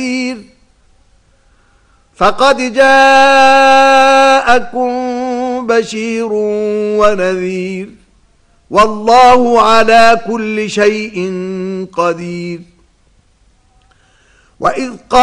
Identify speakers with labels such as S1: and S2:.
S1: فقد جاءكم بشير ونذير والله على كل شيء قدير. وإذ